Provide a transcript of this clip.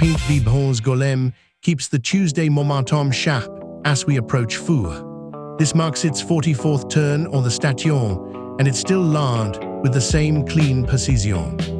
Paint Vibhons Golem keeps the Tuesday momentum sharp as we approach Four. This marks its 44th turn on the station, and it's still lined with the same clean precision.